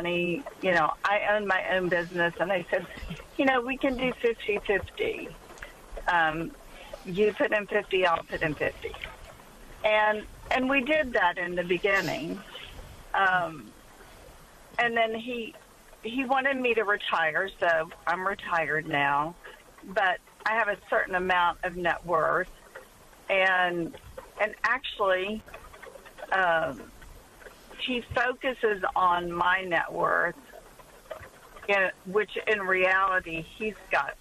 money. I own my own business, and I said, we can do 50-50. You put in 50, I'll put in 50. And we did that in the beginning. And then he wanted me to retire, so I'm retired now. But I have a certain amount of net worth. And actually, he focuses on my net worth, which in reality, he's got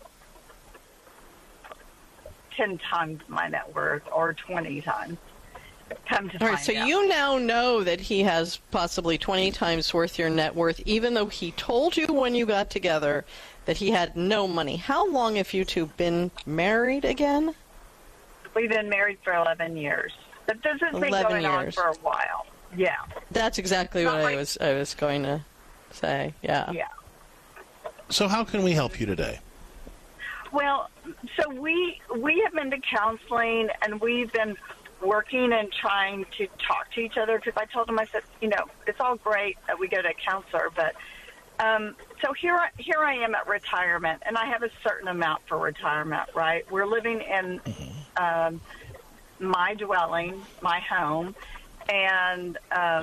10 times my net worth, or 20 times. All right, so you now know that he has possibly 20 times worth your net worth, even though he told you when you got together that he had no money. How long have you two been married again? We've been married for 11 years. But this has been going on for a while. Yeah. That's exactly what I was going to say. Yeah. Yeah. So how can we help you today? Well, so we have been to counseling, and we've been working and trying to talk to each other, because I told him, I said, it's all great that we go to a counselor, but so here I am at retirement, and I have a certain amount for retirement, right? We're living in my dwelling, my home, and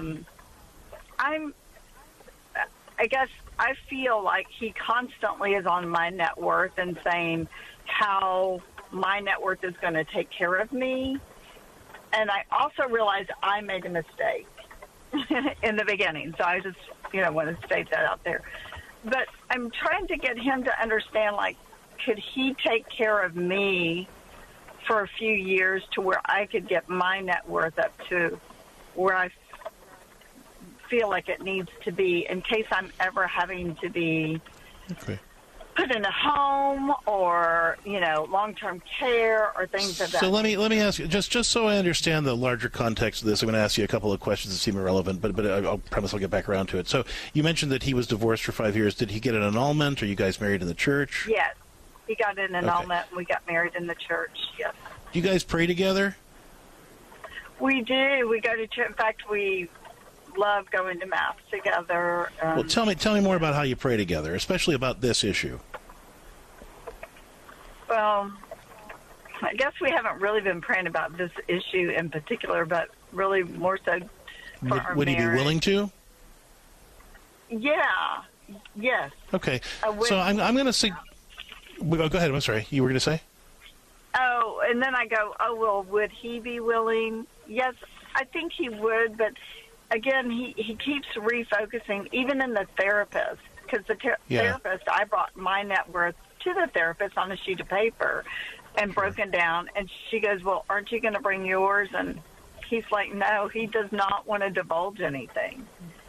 I guess I feel like he constantly is on my net worth and saying how my net worth is going to take care of me. And I also realized I made a mistake in the beginning. So I just, want to state that out there. But I'm trying to get him to understand, could he take care of me for a few years to where I could get my net worth up to where I feel like it needs to be, in case I'm ever having to be put in a home or, long-term care or things of that. So let me ask you, just so I understand the larger context of this, I'm going to ask you a couple of questions that seem irrelevant, but I promise I'll get back around to it. So you mentioned that he was divorced for 5 years. Did he get an annulment? Are you guys married in the church? Yes. He got an annulment, and we got married in the church, yes. Do you guys pray together? We do. We go to church. In fact, we love going to Mass together. Well, tell me more about how you pray together, especially about this issue. Well, I guess we haven't really been praying about this issue in particular, but really more so for our Would he be willing to? Yeah. Yes. Okay. So I'm going to say... Go ahead. I'm sorry. You were going to say? Oh, and then I go, well, would he be willing? Yes, I think he would, but again, he keeps refocusing, even in the therapist, because the therapist, I brought my net worth to the therapist on a sheet of paper and broken down, and she goes, well, aren't you going to bring yours? And he's like, no, he does not want to divulge anything.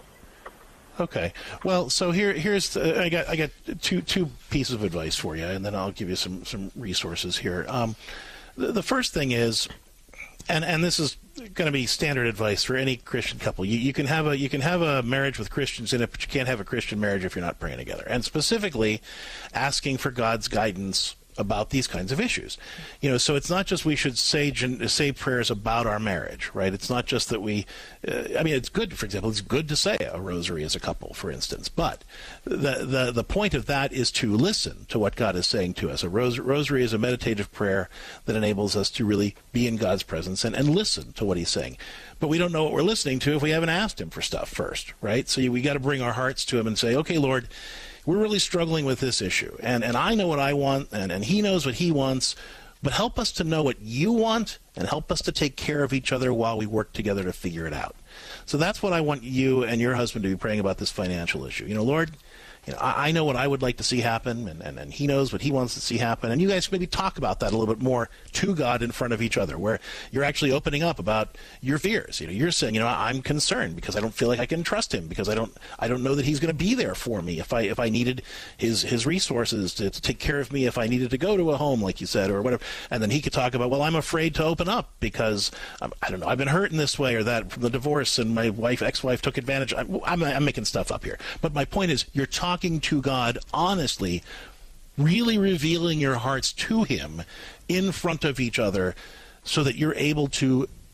Okay. Well, so here's I got two pieces of advice for you, and then I'll give you some resources here. The first thing is, and this is going to be standard advice for any Christian couple. You can have a marriage with Christians in it, but you can't have a Christian marriage if you're not praying together. And specifically, asking for God's guidance about these kinds of issues. So it's not just we should say prayers about our marriage, right? It's not just that it's good, for example, it's good to say a rosary as a couple, for instance, but the point of that is to listen to what God is saying to us. A rosary is a meditative prayer that enables us to really be in God's presence and listen to what he's saying. But we don't know what we're listening to if we haven't asked him for stuff first, right? So we got to bring our hearts to him and say, okay, Lord, we're really struggling with this issue, and I know what I want, and he knows what he wants, but help us to know what you want, and help us to take care of each other while we work together to figure it out. So that's what I want you and your husband to be praying about, this financial issue. Lord, I know what I would like to see happen, and he knows what he wants to see happen. And you guys maybe talk about that a little bit more to God in front of each other, where you're actually opening up about your fears. You're saying, I'm concerned because I don't feel like I can trust him, because I don't know that he's going to be there for me if I needed his resources to take care of me, if I needed to go to a home, like you said, or whatever. And then he could talk about, well, I'm afraid to open up because I don't know, I've been hurt in this way or that from the divorce, and my ex-wife took advantage. I'm making stuff up here, but my point is, you're talking to God honestly, really revealing your hearts to him in front of each other, so that you're able to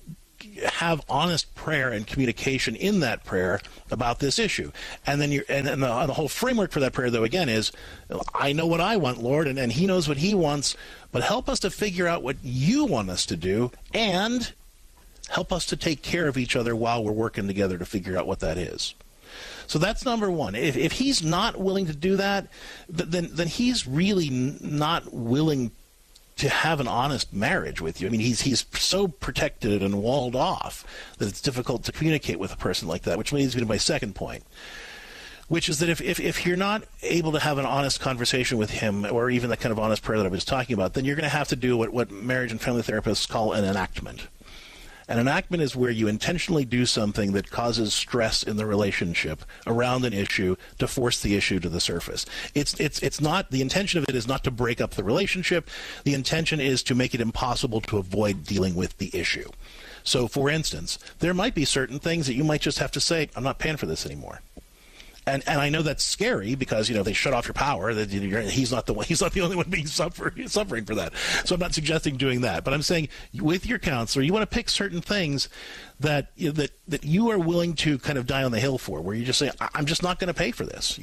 have honest prayer and communication in that prayer about this issue. And then the whole framework for that prayer, though, again, is, I know what I want, Lord, and he knows what he wants, but help us to figure out what you want us to do, and help us to take care of each other while we're working together to figure out what that is. So that's number one. If he's not willing to do that, then he's really not willing to have an honest marriage with you. I mean, he's so protected and walled off that it's difficult to communicate with a person like that, which leads me to my second point, which is that if you're not able to have an honest conversation with him, or even the kind of honest prayer that I was talking about, then you're going to have to do what marriage and family therapists call an enactment. An enactment is where you intentionally do something that causes stress in the relationship around an issue to force the issue to the surface. It's not, the intention of it is not to break up the relationship. The intention is to make it impossible to avoid dealing with the issue. So, for instance, there might be certain things that you might just have to say, I'm not paying for this anymore. And I know that's scary because, they shut off your power. That he's not the only one being suffering for that. So I'm not suggesting doing that. But I'm saying with your counselor, you want to pick certain things that you are willing to kind of die on the hill for, where you just say, I'm just not going to pay for this.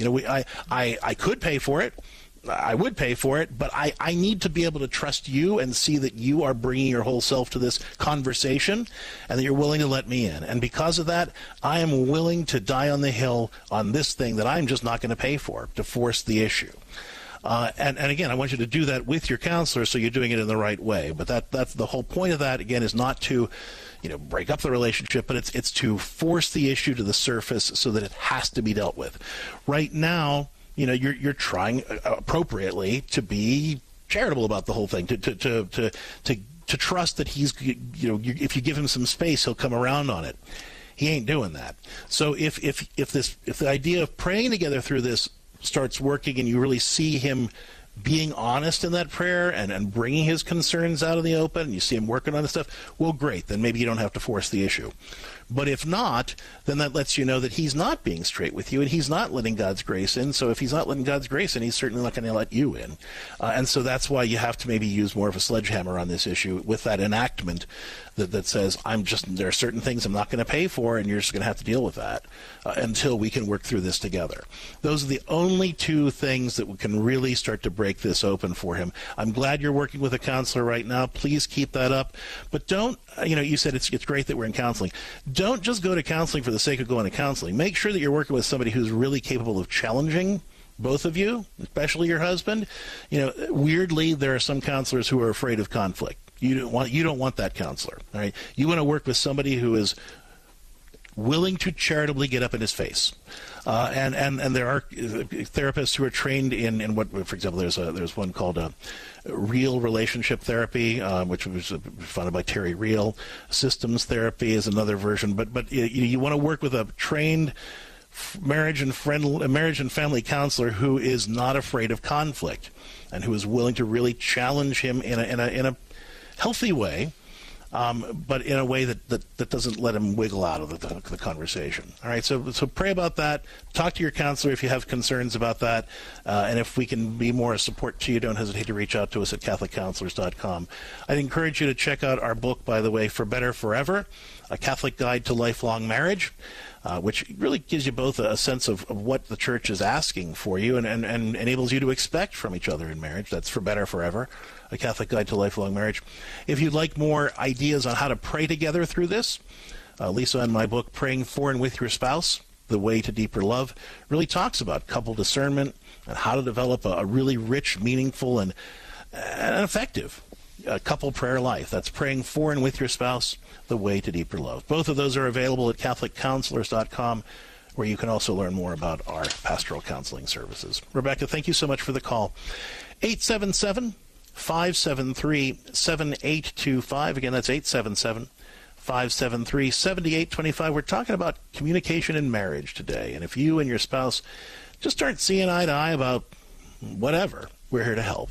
I could pay for it. I would pay for it, but I need to be able to trust you and see that you are bringing your whole self to this conversation and that you're willing to let me in. And because of that, I am willing to die on the hill on this thing that I'm just not going to pay for to force the issue. And again, I want you to do that with your counselor so you're doing it in the right way. But that's the whole point of that, again, is not to break up the relationship, but it's to force the issue to the surface so that it has to be dealt with. Right now, you're trying appropriately to be charitable about the whole thing, to trust that he's, if you give him some space, he'll come around on it. He ain't doing that. So if the idea of praying together through this starts working, and you really see him being honest in that prayer and bringing his concerns out in the open, and you see him working on this stuff, well, great. Then maybe you don't have to force the issue. But if not, then that lets you know that he's not being straight with you, and he's not letting God's grace in. So if he's not letting God's grace in, he's certainly not going to let you in. And so that's why you have to maybe use more of a sledgehammer on this issue with that enactment that says, there are certain things I'm not going to pay for, and you're just going to have to deal with that until we can work through this together. Those are the only two things that can really start to break this open for him. I'm glad you're working with a counselor right now. Please keep that up. But don't, you said it's great that we're in counseling. Don't just go to counseling for the sake of going to counseling. Make sure that you're working with somebody who's really capable of challenging both of you, especially your husband. Weirdly, there are some counselors who are afraid of conflict. You don't want that counselor. All right? You want to work with somebody who is willing to charitably get up in his face. And there are therapists who are trained in what, for example, there's one called Real Relationship Therapy, which was founded by Terry Real. Systems therapy is another version, but you want to work with a trained marriage and family counselor who is not afraid of conflict and who is willing to really challenge him in a healthy way. But in a way that doesn't let him wiggle out of the conversation. All right, so pray about that. Talk to your counselor if you have concerns about that. And if we can be more a support to you, don't hesitate to reach out to us at CatholicCounselors.com. I'd encourage you to check out our book, by the way, For Better Forever, A Catholic Guide to Lifelong Marriage, which really gives you both a sense of what the Church is asking for you and enables you to expect from each other in marriage. That's For Better Forever, A Catholic Guide to Lifelong Marriage. If you'd like more ideas on how to pray together through this, Lisa and my book, Praying For and With Your Spouse, The Way to Deeper Love, really talks about couple discernment and how to develop a really rich, meaningful, and effective couple prayer life. That's Praying For and With Your Spouse, The Way to Deeper Love. Both of those are available at CatholicCounselors.com, where you can also learn more about our pastoral counseling services. Rebecca, thank you so much for the call. 877-573-7825. Again, that's 877-573-7825. We're talking about communication in marriage today. And if you and your spouse just aren't seeing eye to eye about whatever, we're here to help.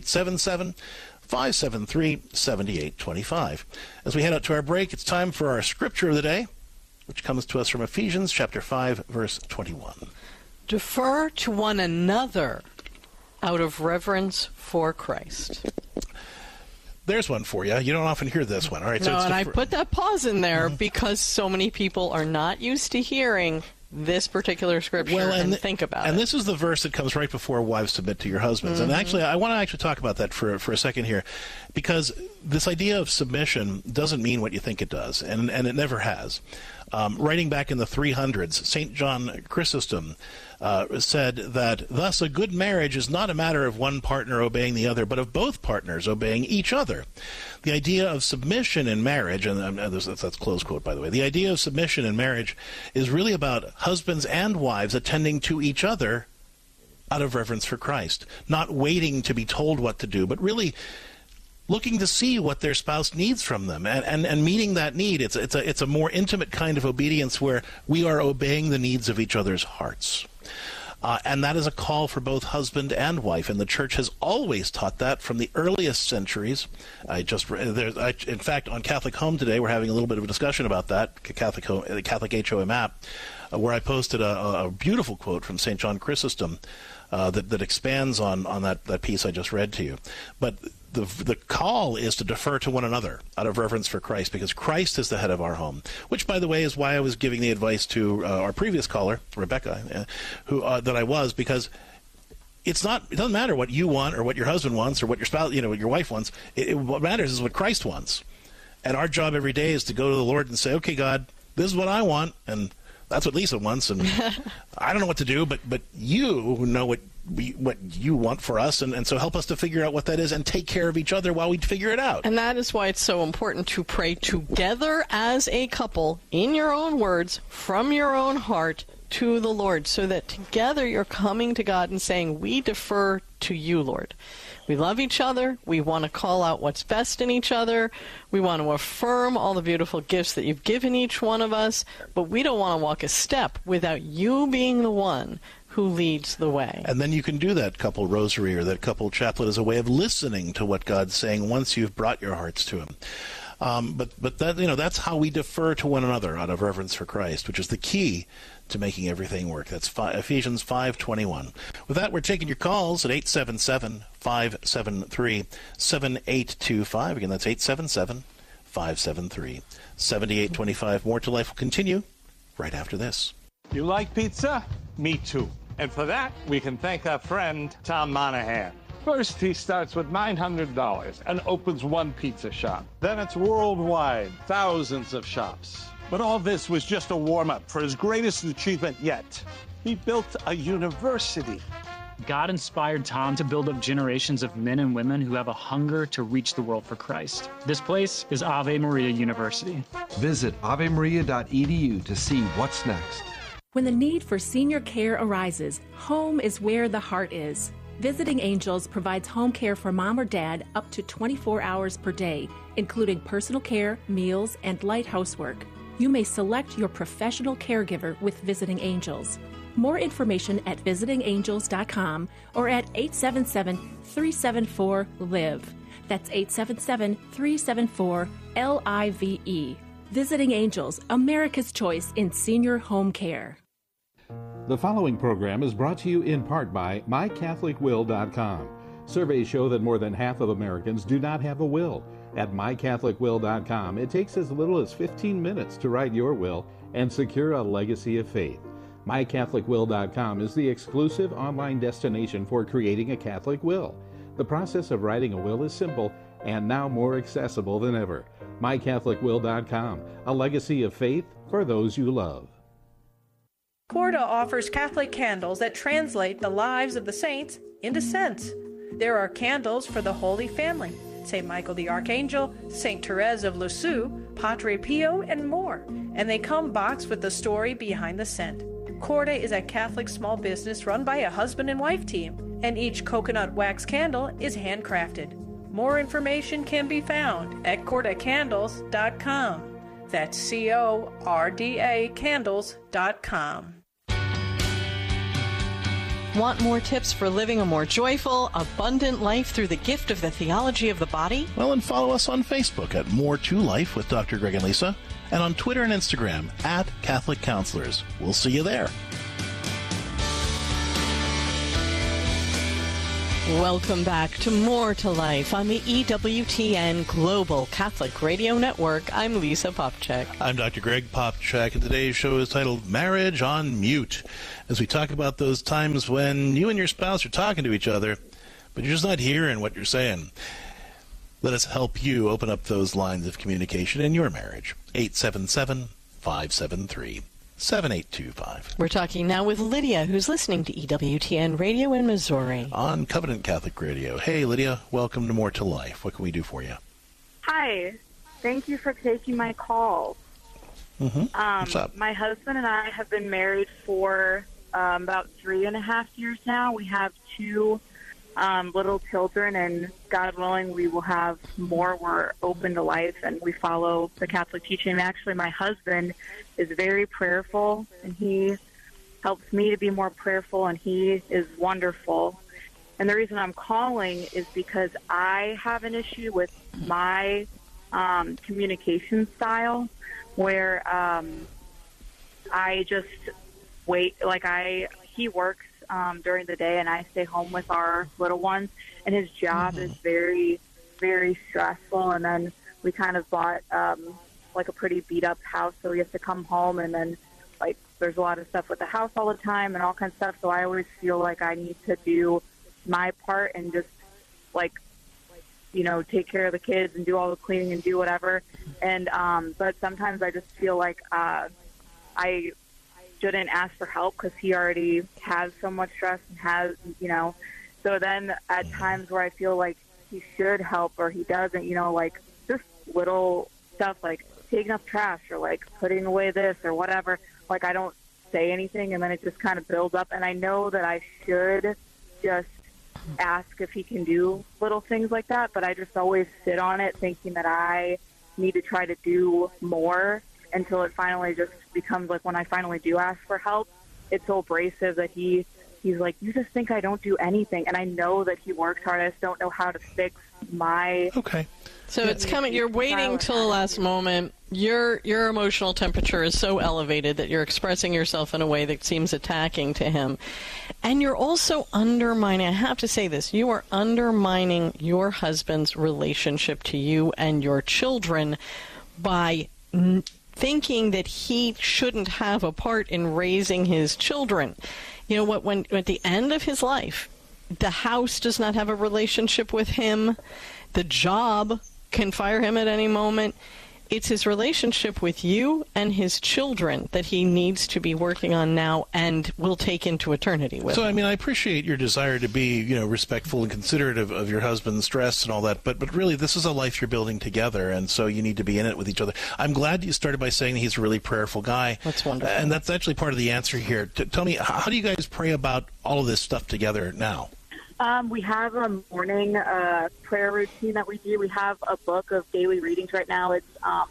877-573-7825. As we head out to our break, it's time for our scripture of the day, which comes to us from Ephesians chapter 5, verse 21. Defer to one another out of reverence for Christ. there's one for you. You don't often hear this one. All right. No, and I put that pause in there because so many people are not used to hearing this particular scripture and think about it. And this is the verse that comes right before wives submit to your husbands. And actually, I want to actually talk about that for a second here, because this idea of submission doesn't mean what you think it does, and it never has. Writing back in the 300s, St. John Chrysostom said that, thus a good marriage is not a matter of one partner obeying the other, but of both partners obeying each other. The idea of submission in marriage, and that's close quote, by the way, the idea of submission in marriage is really about husbands and wives attending to each other out of reverence for Christ, not waiting to be told what to do, but really looking to see what their spouse needs from them and meeting that need. It's a more intimate kind of obedience where we are obeying the needs of each other's hearts. And that is a call for both husband and wife, and the church has always taught that from the earliest centuries. In fact, on Catholic Home today, we're having a little bit of a discussion about that, the Catholic HOM app, where I posted a beautiful quote from St. John Chrysostom that expands on that piece I just read to you. But the call is to defer to one another out of reverence for Christ, because Christ is the head of our home, which, by the way, is why I was giving the advice to our previous caller, Rebecca, that I was, because it doesn't matter what you want or what your husband wants or what your spouse, what your wife wants. What matters is what Christ wants. And our job every day is to go to the Lord and say, okay, God, this is what I want, and that's what Lisa wants, and I don't know what to do, but you know what you want for us, and so help us to figure out what that is and take care of each other while we figure it out. And that is why it's so important to pray together as a couple, in your own words, from your own heart, to the Lord, so that together you're coming to God and saying, we defer to you, Lord. We love each other. We want to call out what's best in each other. We want to affirm all the beautiful gifts that you've given each one of us, but we don't want to walk a step without you being the one who leads the way. And then you can do that couple rosary or that couple chaplet as a way of listening to what God's saying once you've brought your hearts to him. But that, that's how we defer to one another out of reverence for Christ, which is the key to making everything work. That's Ephesians 5:21. With that, we're taking your calls at 877-573-7825. Again, that's 877-573-7825. More to Life will continue right after this. You like pizza? Me too. And for that, we can thank our friend, Tom Monahan. First, he starts with $900 and opens one pizza shop. Then it's worldwide, thousands of shops. But all this was just a warm-up for his greatest achievement yet. He built a university. God inspired Tom to build up generations of men and women who have a hunger to reach the world for Christ. This place is Ave Maria University. Visit avemaria.edu to see what's next. When the need for senior care arises, home is where the heart is. Visiting Angels provides home care for mom or dad up to 24 hours per day, including personal care, meals, and light housework. You may select your professional caregiver with Visiting Angels. More information at visitingangels.com or at 877-374-LIVE. That's 877-374-LIVE. Visiting Angels, America's choice in senior home care. The following program is brought to you in part by MyCatholicWill.com. Surveys show that more than half of Americans do not have a will. At MyCatholicWill.com, it takes as little as 15 minutes to write your will and secure a legacy of faith. MyCatholicWill.com is the exclusive online destination for creating a Catholic will. The process of writing a will is simple and now more accessible than ever. MyCatholicWill.com, a legacy of faith for those you love. Corda offers Catholic candles that translate the lives of the saints into scents. There are candles for the Holy Family, St. Michael the Archangel, St. Therese of Lisieux, Padre Pio, and more. And they come boxed with the story behind the scent. Corda is a Catholic small business run by a husband and wife team, and each coconut wax candle is handcrafted. More information can be found at cordacandles.com. That's CORDA candles.com. Want more tips for living a more joyful, abundant life through the gift of the theology of the body? Well, and follow us on Facebook at More to Life with Dr. Greg and Lisa, and on Twitter and Instagram at Catholic Counselors. We'll see you there. Welcome back to More to Life on the EWTN Global Catholic Radio Network. I'm Lisa Popcak. I'm Dr. Greg Popcak, and today's show is titled Marriage on Mute, as we talk about those times when you and your spouse are talking to each other, but you're just not hearing what you're saying. Let us help you open up those lines of communication in your marriage. 877-573-7825. We're talking now with Lydia, who's listening to EWTN Radio in Missouri. On Covenant Catholic Radio. Hey, Lydia, welcome to More to Life. What can we do for you? Hi. Thank you for taking my call. What's up? My husband and I have been married for about 3.5 years now. We have 2 little children, and God willing, we will have more. We're open to life, and we follow the Catholic teaching. Actually, my husband is very prayerful, and he helps me to be more prayerful, and he is wonderful. And the reason I'm calling is because I have an issue with my communication style, where I just wait. He works during the day, and I stay home with our little ones, and his job is very, very stressful. And then we kind of bought a pretty beat up house, so we have to come home, and then there's a lot of stuff with the house all the time and all kinds of stuff. So I always feel like I need to do my part and just take care of the kids and do all the cleaning and do whatever. And but sometimes I just feel like I shouldn't ask for help because he already has so much stress and has, so then at times where I feel like he should help or he doesn't, just little stuff like taking up trash or putting away this or whatever, I don't say anything, and then it just kind of builds up. And I know that I should just ask if he can do little things like that, but I just always sit on it thinking that I need to try to do more until it finally just becomes when I finally do ask for help, it's so abrasive that he's like, you just think I don't do anything. And I know that he works hard. I just don't know how to fix my... Okay. So it's coming, you're waiting till the last moment. Your emotional temperature is so elevated that you're expressing yourself in a way that seems attacking to him. And you're also undermining, I have to say this, you are undermining your husband's relationship to you and your children by thinking that he shouldn't have a part in raising his children. You know what, when at the end of his life, the house does not have a relationship with him, the job can fire him at any moment. It's his relationship with you and his children that he needs to be working on now and will take into eternity with him. I appreciate your desire to be, respectful and considerate of your husband's stress and all that, but really this is a life you're building together, and so you need to be in it with each other. I'm glad you started by saying he's a really prayerful guy. That's wonderful. And that's actually part of the answer here. Tell me, how do you guys pray about all of this stuff together now? We have a morning prayer routine that we do. We have a book of daily readings right now. It's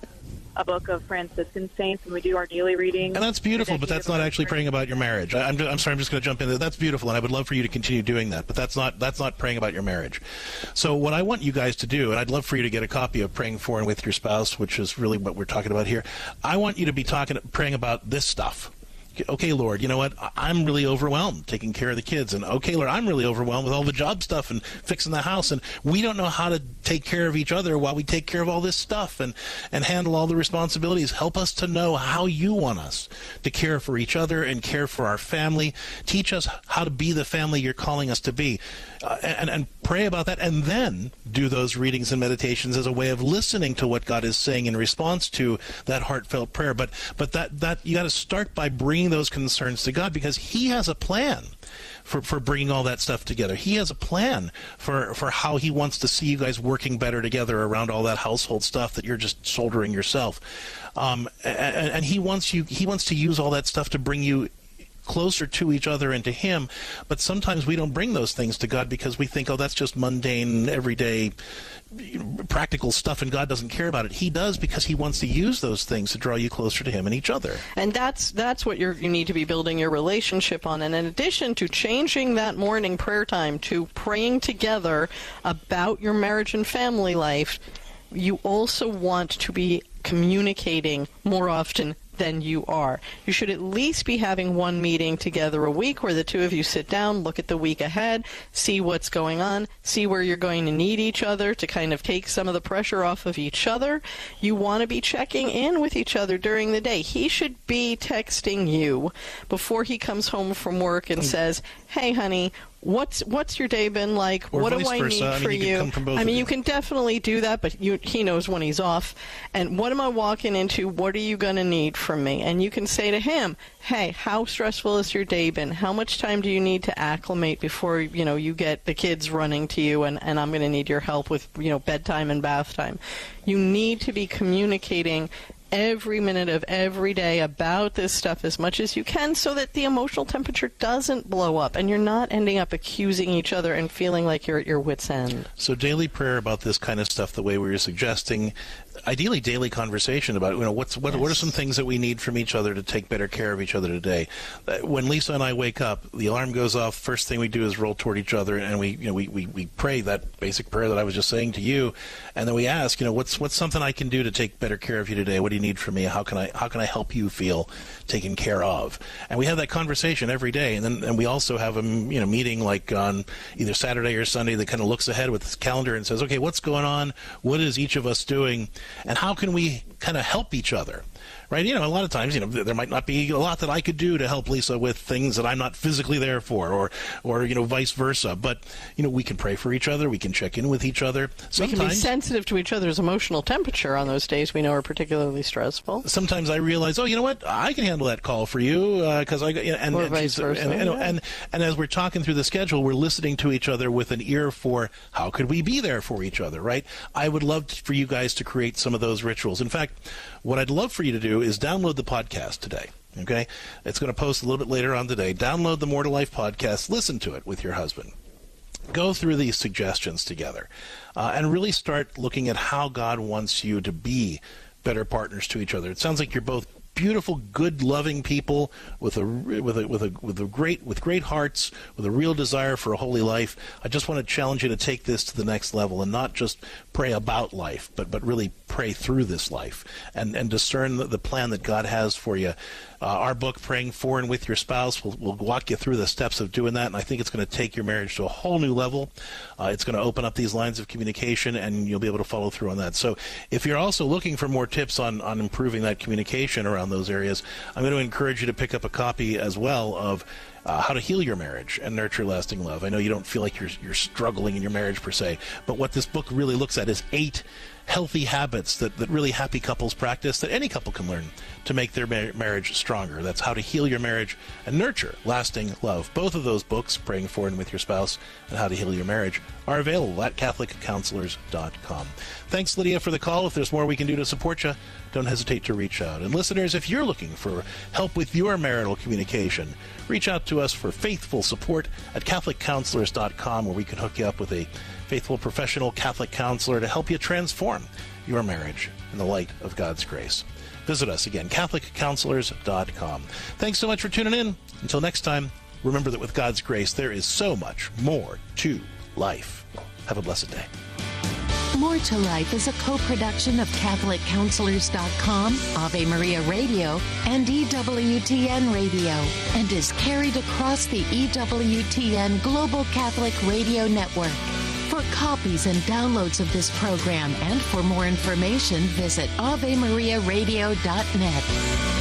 a book of Franciscan saints, and we do our daily reading. And that's beautiful, but that's not actually praying about your marriage. I'm sorry, I'm just going to jump in there. That's beautiful, and I would love for you to continue doing that, but that's not praying about your marriage. So what I want you guys to do, and I'd love for you to get a copy of Praying For and With Your Spouse, which is really what we're talking about here. I want you to be praying about this stuff. Okay, Lord, you know what? I'm really overwhelmed taking care of the kids. And okay, Lord, I'm really overwhelmed with all the job stuff and fixing the house. And we don't know how to take care of each other while we take care of all this stuff and handle all the responsibilities. Help us to know how you want us to care for each other and care for our family. Teach us how to be the family you're calling us to be. And pray about that, and then do those readings and meditations as a way of listening to what God is saying in response to that heartfelt prayer. But that you got to start by bringing those concerns to God, because He has a plan for bringing all that stuff together. He has a plan for how He wants to see you guys working better together around all that household stuff that you're just shouldering yourself. And He wants to use all that stuff to bring you closer to each other and to Him. But sometimes we don't bring those things to God because we think, oh, that's just mundane, everyday, practical stuff, and God doesn't care about it. He does, because He wants to use those things to draw you closer to Him and each other. And that's what you need to be building your relationship on. And in addition to changing that morning prayer time to praying together about your marriage and family life, you also want to be communicating more often than you are. You should at least be having one meeting together a week where the two of you sit down, look at the week ahead, see what's going on, see where you're going to need each other to kind of take some of the pressure off of each other. You want to be checking in with each other during the day. He should be texting you before he comes home from work and says, hey, honey, what's your day been like? Or what do vice I versa. need for you? You can definitely do that, but he knows when he's off. And what am I walking into? What are you going to need from me? And you can say to him, hey, how stressful has your day been? How much time do you need to acclimate before, you get the kids running to you and I'm going to need your help with, bedtime and bath time? You need to be communicating every minute of every day about this stuff as much as you can so that the emotional temperature doesn't blow up and you're not ending up accusing each other and feeling like you're at your wit's end. So daily prayer about this kind of stuff the way we were suggesting, ideally daily conversation about what are some things that we need from each other to take better care of each other today. When Lisa and I wake up, the alarm goes off, first thing we do is roll toward each other and we pray that basic prayer that I was just saying to you, and then we ask, what's something I can do to take better care of you today? What do you need from me? How can I help you feel taken care of? And we have that conversation every day, and we also have a meeting like on either Saturday or Sunday that kind of looks ahead with this calendar and says, okay, what's going on? What is each of us doing? And how can we kind of help each other? Right? A lot of times, there might not be a lot that I could do to help Lisa with things that I'm not physically there for, or vice versa. But, we can pray for each other. We can check in with each other. We can be sensitive to each other's emotional temperature on those days we know are particularly stressful. Sometimes I realize, you know what? I can handle that call for you because or vice versa. And as we're talking through the schedule, we're listening to each other with an ear for how could we be there for each other, right? I would love for you guys to create some of those rituals. In fact, what I'd love for you to do is download the podcast today. Okay? It's going to post a little bit later on today. Download the More to Life podcast. Listen to it with your husband. Go through these suggestions together and really start looking at how God wants you to be better partners to each other. It sounds like you're both beautiful, good, loving people with great hearts, with a real desire for a holy life. I just want to challenge you to take this to the next level and not just pray about life, but really pray through this life and discern the plan that God has for you. Our book, Praying For and With Your Spouse, will walk you through the steps of doing that, and I think it's going to take your marriage to a whole new level. It's going to open up these lines of communication, and you'll be able to follow through on that. So if you're also looking for more tips on improving that communication around those areas, I'm going to encourage you to pick up a copy as well of How to Heal Your Marriage and Nurture Lasting Love. I know you don't feel like you're struggling in your marriage per se, but what this book really looks at is 8 healthy habits that really happy couples practice that any couple can learn to make their marriage stronger. That's How to Heal Your Marriage and Nurture Lasting Love. Both of those books, Praying For and With Your Spouse and How to Heal Your Marriage, are available at CatholicCounselors.com. Thanks, Lydia, for the call. If there's more we can do to support you, don't hesitate to reach out. And listeners, if you're looking for help with your marital communication, reach out to us for faithful support at CatholicCounselors.com, where we can hook you up with a faithful professional Catholic counselor to help you transform your marriage in the light of God's grace. Visit us again, CatholicCounselors.com. Thanks so much for tuning in. Until next time, remember that with God's grace, there is so much more to life. Have a blessed day. More to Life is a co-production of CatholicCounselors.com, Ave Maria Radio, and EWTN Radio, and is carried across the EWTN Global Catholic Radio Network. For copies and downloads of this program and for more information, visit AveMariaRadio.net.